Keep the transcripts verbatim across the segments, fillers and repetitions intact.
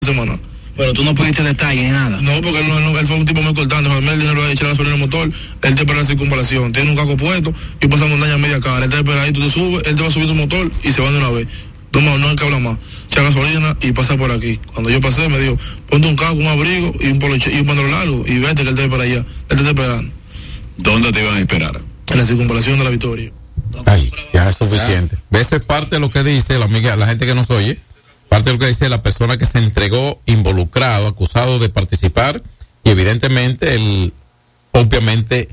semana. Pero tú no pusiste detalle ni nada. No, porque él, no, él fue un tipo muy cortante. Jamás el dinero de echar gasolina al motor. Él te espera la circunvalación. Tiene un caco puesto y pasa montaña media cara. Él te espera ahí, tú te subes, él te va a subir tu motor y se va de una vez. No, no hay que hablar más. Echa gasolina y pasa por aquí. Cuando yo pasé, me dijo, ponte un caco, un abrigo y un poloche, y un pantalón largo y vete que él te va para allá. Él te está esperando. ¿Dónde te iban a esperar? En la circunvalación de la Victoria. Ay, ya es suficiente. Esa es parte de lo que dice la amiga, la gente que nos oye. Parte de lo que dice la persona que se entregó involucrado, acusado de participar, y evidentemente él obviamente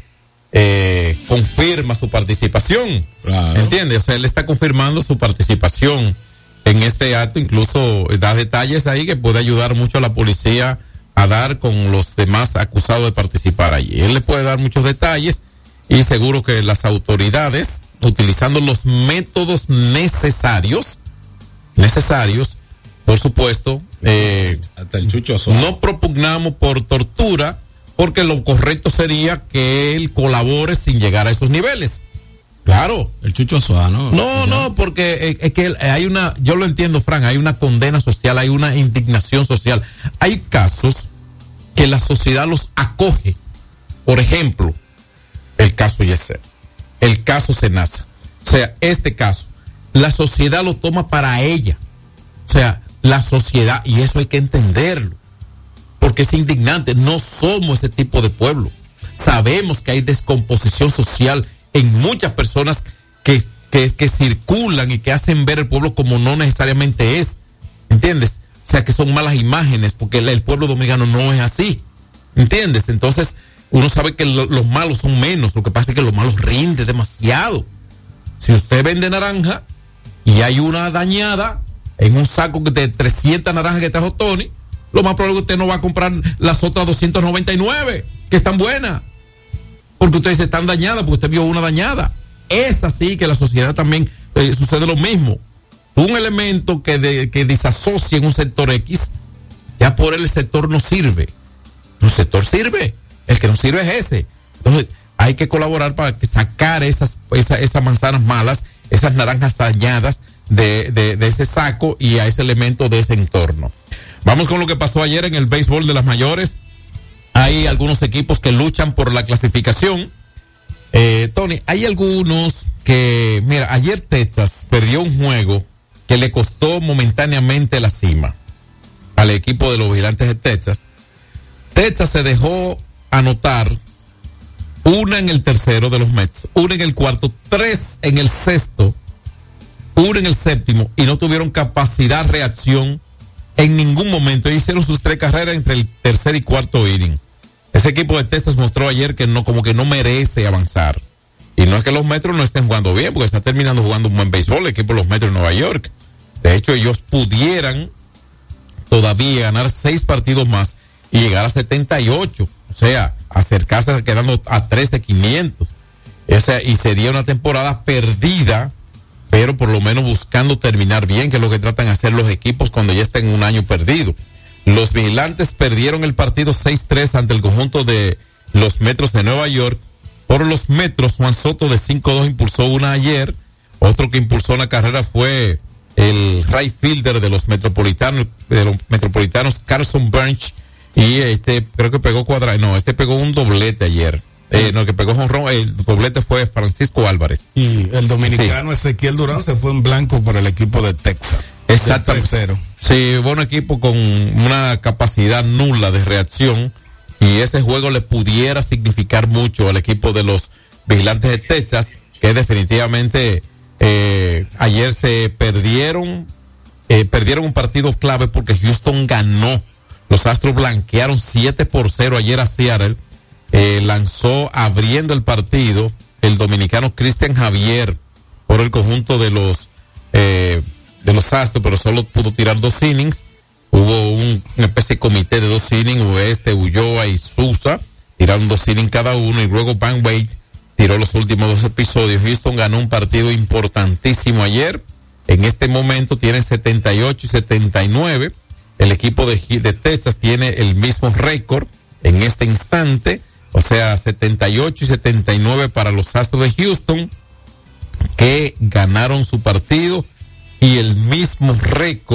eh, confirma su participación. Claro. ¿Entiendes? O sea, él está confirmando su participación en este acto, incluso da detalles ahí que puede ayudar mucho a la policía a dar con los demás acusados de participar allí. Él le puede dar muchos detalles y seguro que las autoridades, utilizando los métodos necesarios, necesarios, por supuesto, eh, hasta el chucho azul. No propugnamos por tortura, porque lo correcto sería que él colabore sin llegar a esos niveles. Claro. El chucho azuano. No, no, porque es, es que hay una, yo lo entiendo, Fran, hay una condena social, hay una indignación social. Hay casos que la sociedad los acoge. Por ejemplo, el caso Yesel, el caso Senasa. O sea, este caso, la sociedad lo toma para ella. O sea, la sociedad, y eso hay que entenderlo, porque es indignante. No somos ese tipo de pueblo. Sabemos que hay descomposición social en muchas personas que, que, que circulan y que hacen ver el pueblo como no necesariamente es, ¿entiendes? O sea, que son malas imágenes, porque el, el pueblo dominicano no es así, ¿entiendes? Entonces, uno sabe que lo, los malos son menos, lo que pasa es que los malos rinden demasiado. Si usted vende naranja y hay una dañada en un saco de trescientas naranjas que trajo Tony, lo más probable es que usted no va a comprar las otras doscientas noventa y nueve, que están buenas, porque ustedes están dañadas, porque usted vio una dañada. Es así que la sociedad también eh, sucede lo mismo. Un elemento que, de, que desasocia en un sector X, ya por él el sector no sirve. El sector sirve, el que no sirve es ese. Entonces, hay que colaborar para que sacar esas, esas, esas manzanas malas, esas naranjas dañadas de, de, de ese saco y a ese elemento de ese entorno. Vamos con lo que pasó ayer en el béisbol de las mayores. Hay algunos equipos que luchan por la clasificación. Eh, Tony, hay algunos que, mira, ayer Texas perdió un juego que le costó momentáneamente la cima al equipo de los Vigilantes de Texas. Texas se dejó anotar una en el tercero de los Mets, una en el cuarto, tres en el sexto, una en el séptimo, y no tuvieron capacidad de reacción en ningún momento. Hicieron sus tres carreras entre el tercer y cuarto inning. Ese equipo de Texas mostró ayer que no, como que no merece avanzar. Y no es que los Metros no estén jugando bien, porque está terminando jugando un buen béisbol el equipo de los Metros de Nueva York. De hecho, ellos pudieran todavía ganar seis partidos más y llegar a setenta y ocho. O sea, acercarse quedando a tres de quinientos. O sea, y sería una temporada perdida, pero por lo menos buscando terminar bien, que es lo que tratan de hacer los equipos cuando ya estén un año perdido. Los Vigilantes perdieron el partido seis tres ante el conjunto de los Metros de Nueva York. Por los Metros, Juan Soto de cinco dos impulsó una ayer. Otro que impulsó la carrera fue el right fielder de los Metropolitanos, de los Metropolitanos, Carson Bunch. Y este, creo que pegó cuadra, no, este pegó un doblete ayer. Eh, no, el que pegó jonrón, el doblete fue Francisco Álvarez. Y el dominicano sí. Ezequiel Durán se fue en blanco por el equipo de Texas. Exactamente. Sí, fue un equipo con una capacidad nula de reacción y ese juego le pudiera significar mucho al equipo de los Vigilantes de Texas, que definitivamente eh, ayer se perdieron, eh, perdieron un partido clave porque Houston ganó. Los Astros blanquearon siete por cero ayer a Seattle. Eh, lanzó abriendo el partido el dominicano Cristian Javier por el conjunto de los eh, de los Astros, pero solo pudo tirar dos innings. Hubo un, una especie de comité de dos innings, Oeste, Ulloa y Sousa tiraron dos innings cada uno, y luego Van Wade tiró los últimos dos episodios. Houston ganó un partido importantísimo ayer. En este momento tiene setenta y ocho y setenta y nueve. El equipo de, de Texas tiene el mismo récord en este instante, o sea, setenta y ocho y setenta y nueve para los Astros de Houston, que ganaron su partido, y el mismo récord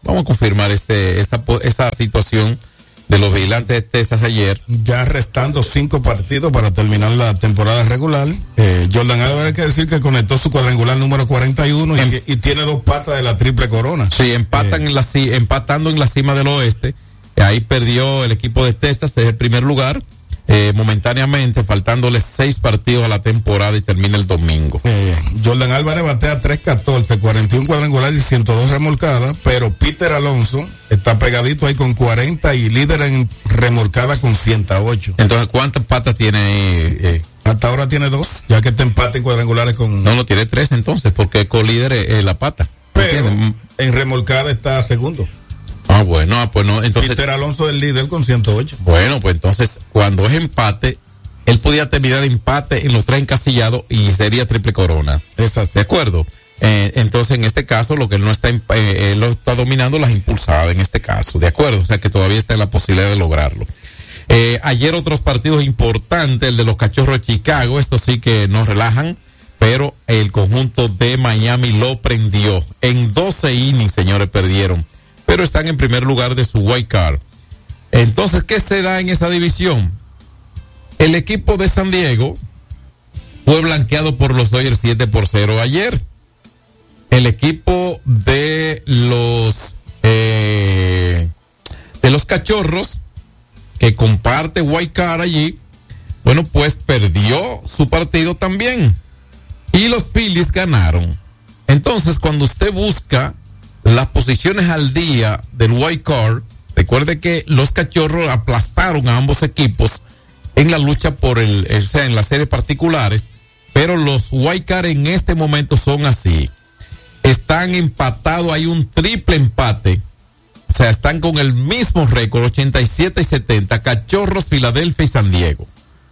Vamos a confirmar este esta, esta situación de los Vigilantes de Texas ayer. Ya restando cinco partidos para terminar la temporada regular. Eh, Jordan Álvarez, hay que decir que conectó su cuadrangular número cuarenta y uno y, em, y tiene dos patas de la triple corona. Sí, empatan eh. en la, empatando en la cima del oeste. Ahí perdió el equipo de Texas, es el primer lugar. Eh, momentáneamente, faltándole seis partidos a la temporada y termina el domingo. Eh, Jordan Álvarez batea tres catorce, cuarenta y uno cuadrangular y ciento dos remolcadas, pero Peter Alonso está pegadito ahí con cuarenta y líder en remolcada con ciento ocho. Entonces, ¿cuántas patas tiene ahí? Eh? Hasta ahora tiene dos, ya que está empate en cuadrangulares con... No, no, tiene tres entonces, porque el co-líder es, es la pata. Pero en remolcada está segundo. Ah, bueno, ah, pues no, entonces. Peter Alonso es el líder con ciento ocho. Bueno, pues entonces, cuando es empate, él podía terminar empate en los tres encasillados y sería triple corona. Exacto. ¿De acuerdo? Eh, entonces, en este caso, lo que él no está, eh, él lo está dominando las impulsadas en este caso. ¿De acuerdo? O sea, que todavía está en la posibilidad de lograrlo. Eh, ayer otros partidos importantes, el de los Cachorros de Chicago, esto sí que nos relajan, pero el conjunto de Miami lo prendió. En doce innings, señores, perdieron. Pero están en primer lugar de su wild card. Entonces, ¿qué se da en esa división? El equipo de San Diego fue blanqueado por los Dodgers siete por cero ayer. El equipo de los eh, de los Cachorros, que comparte wild card allí, bueno, pues perdió su partido también. Y los Phillies ganaron. Entonces, cuando usted busca las posiciones al día del wild card, recuerde que los Cachorros aplastaron a ambos equipos en la lucha por el, o sea, en las series particulares, pero los wild card en este momento son así. Están empatados, hay un triple empate, o sea, están con el mismo récord, ochenta y siete y setenta, Cachorros, Filadelfia y San Diego.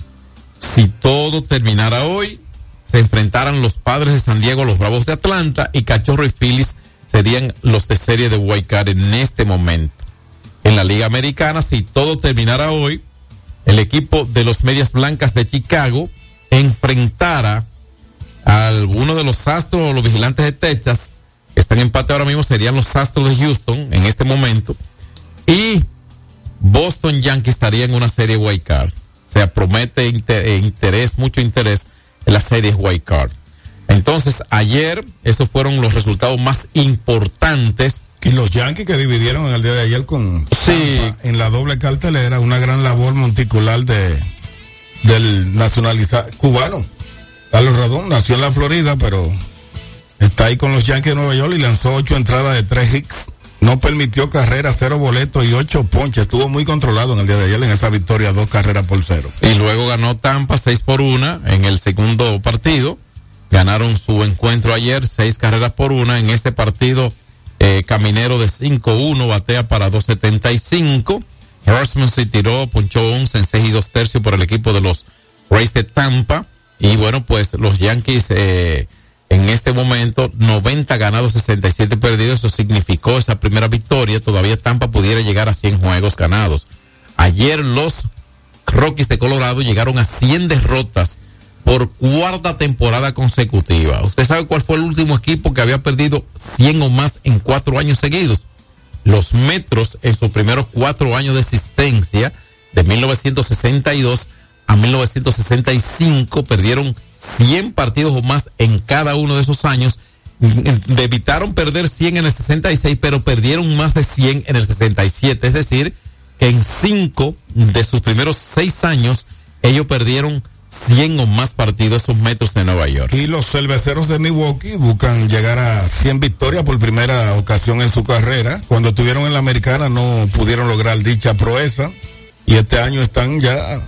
Si todo terminara hoy, se enfrentaran los Padres de San Diego, los Bravos de Atlanta, y Cachorro y Phillies serían los de serie de wild card en este momento. En la Liga Americana, si todo terminara hoy, el equipo de los Medias Blancas de Chicago enfrentara a alguno de los Astros o los Vigilantes de Texas, que están en empate ahora mismo, serían los Astros de Houston en este momento, y Boston Yankees estaría en una serie wild card. O sea, promete inter- interés, mucho interés en la serie wild card. Entonces, ayer, esos fueron los resultados más importantes. Y los Yankees que dividieron en el día de ayer con sí. Tampa en la doble cartelera, una gran labor monticular de del nacionalizado cubano. Carlos Rodón nació en la Florida, pero está ahí con los Yankees de Nueva York y lanzó ocho entradas de tres hits. No permitió carreras, cero boletos y ocho ponches. Estuvo muy controlado en el día de ayer en esa victoria, dos carreras por cero. Y luego ganó Tampa seis por una en el segundo partido. Ganaron su encuentro ayer, seis carreras por una. En este partido, eh, Caminero de cinco uno, batea para dos setenta y cinco. Horseman se tiró, ponchó once en seis y dos tercios por el equipo de los Rays de Tampa. Y bueno, pues los Yankees, eh, en este momento, noventa ganados, sesenta y siete perdidos. Eso significó esa primera victoria. Todavía Tampa pudiera llegar a cien juegos ganados. Ayer los Rockies de Colorado llegaron a cien derrotas por cuarta temporada consecutiva. ¿Usted sabe cuál fue el último equipo que había perdido cien o más en cuatro años seguidos? Los Metros, en sus primeros cuatro años de existencia, de mil novecientos sesenta y dos a mil novecientos sesenta y cinco, perdieron cien partidos o más en cada uno de esos años. Evitaron perder cien en el sesenta y seis, pero perdieron más de cien en el sesenta y siete. Es decir, que en cinco de sus primeros seis años, ellos perdieron cien o más partidos, esos Metros de Nueva York. Y los Cerveceros de Milwaukee buscan llegar a cien victorias por primera ocasión en su carrera. Cuando estuvieron en la Americana no pudieron lograr dicha proeza y este año están ya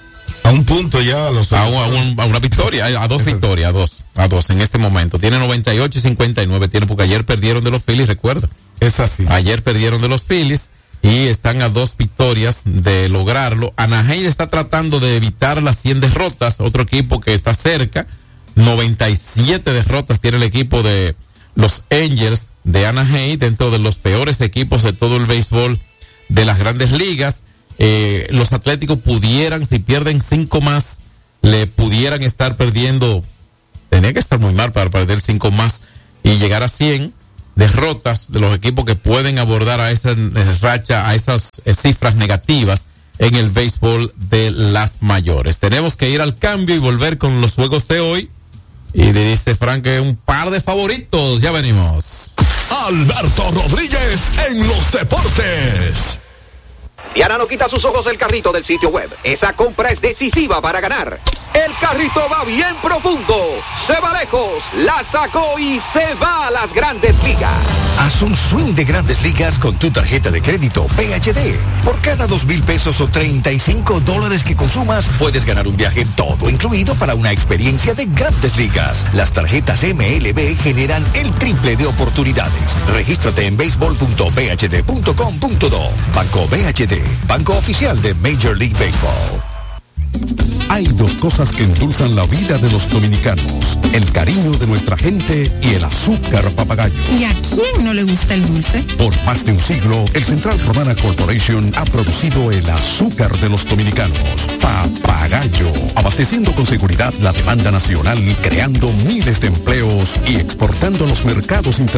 a un punto ya a los a, un, a, un, a una victoria, a dos victorias, a dos, a dos en este momento. Tiene noventa y ocho y cincuenta y nueve, tiene, porque ayer perdieron de los Phillies, recuerda. Es así. Ayer perdieron de los Phillies y están a dos victorias de lograrlo. Anaheim está tratando de evitar las cien derrotas, otro equipo que está cerca, noventa y siete derrotas tiene el equipo de los Angels de Anaheim, dentro de los peores equipos de todo el béisbol de las grandes ligas. Eh, los Atléticos pudieran, si pierden cinco más, le pudieran estar perdiendo, tenía que estar muy mal para perder cinco más y llegar a cien. derrotas de los equipos que pueden abordar a esa racha, a esas eh, cifras negativas en el béisbol de las mayores. Tenemos que ir al cambio y volver con los juegos de hoy. Y dice Frank que un par de favoritos. Ya venimos. Alberto Rodríguez en los deportes. Diana no quita sus ojos del carrito del sitio web. Esa compra es decisiva para ganar. El carrito va bien profundo. Se va lejos. La sacó y se va a las Grandes Ligas. Haz un swing de Grandes Ligas con tu tarjeta de crédito P H D. Por cada dos mil pesos o treinta y cinco dólares que consumas, puedes ganar un viaje todo incluido para una experiencia de Grandes Ligas. Las tarjetas M L B generan el triple de oportunidades. Regístrate en béisbol punto b h d punto com punto do. Banco B H D, banco oficial de Major League Baseball. Hay dos cosas que endulzan la vida de los dominicanos: el cariño de nuestra gente y el azúcar papagayo. ¿Y a quién no le gusta el dulce? Por más de un siglo, el Central Romana Corporation ha producido el azúcar de los dominicanos, Papagayo, abasteciendo con seguridad la demanda nacional, creando miles de empleos y exportando a los mercados internacionales